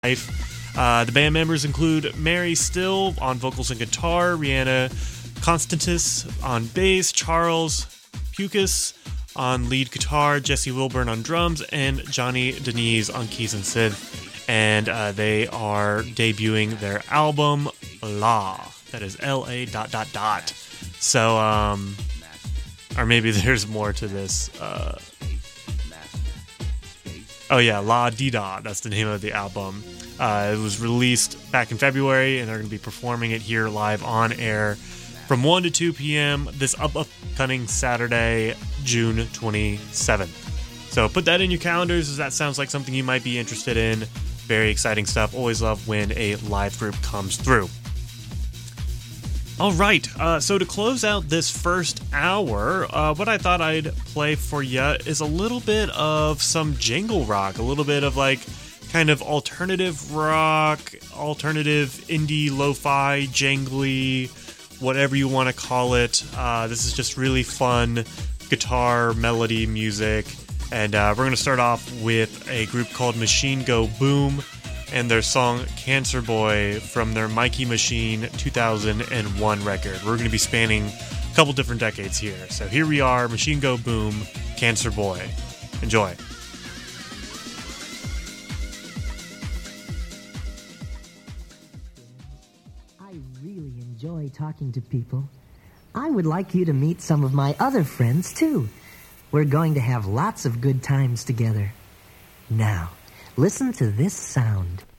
The band members include Mary Still on vocals and guitar, Rihanna Constantis on bass, Charles Pucas on lead guitar, Jesse Wilburn on drums, and Johnny Denise on keys and synth. And they are debuting their album La. That is LA ... So, or maybe there's more to this. La Dida. That's the name of the album. It was released back in February, and they're going to be performing it here live on air from 1 to 2 p.m. this upcoming Saturday, June 27th. So put that in your calendars, as that sounds like something you might be interested in. Very exciting stuff. Always love when a live group comes through. All right, so to close out this first hour, what I thought I'd play for you is a little bit of some jangle rock, a little bit of like kind of alternative rock, alternative indie, lo-fi, jangly, whatever you want to call it. This is just really fun guitar melody music, and we're going to start off with a group called Machine Go Boom and their song Cancer Boy from their Mikey Machine 2001 record. We're going to be spanning a couple different decades here. So here we are, Machine Go Boom, Cancer Boy. Enjoy. I really enjoy talking to people. I would like you to meet some of my other friends, too. We're going to have lots of good times together. Now, listen to this sound.